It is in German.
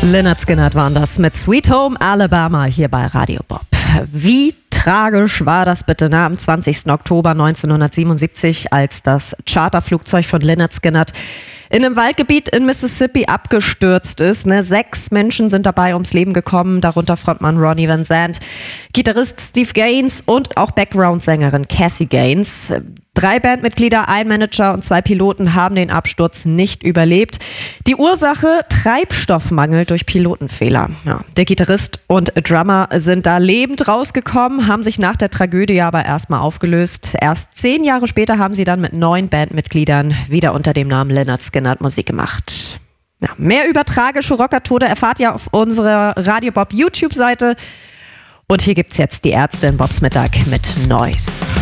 Lynyrd Skynyrd waren das mit Sweet Home Alabama hier bei Radio Bob. Wie tragisch war das bitte am 20. Oktober 1977, als das Charterflugzeug von Lynyrd Skynyrd in einem Waldgebiet in Mississippi abgestürzt ist. 6 Menschen sind dabei ums Leben gekommen, darunter Frontmann Ronnie Van Zant, Gitarrist Steve Gaines und auch Background-Sängerin Cassie Gaines. 3 Bandmitglieder, ein Manager und 2 Piloten haben den Absturz nicht überlebt. Die Ursache: Treibstoffmangel durch Pilotenfehler. Ja, der Gitarrist und Drummer sind da lebend rausgekommen, haben sich nach der Tragödie aber erstmal aufgelöst. Erst 10 Jahre später haben sie dann mit 9 Bandmitgliedern wieder unter dem Namen Lynyrd Skynyrd Musik gemacht. Ja, mehr über tragische Rockertode erfahrt ihr auf unserer Radio Bob YouTube-Seite. Und hier gibt's jetzt die Ärzte in Bobs Mittag mit Noise.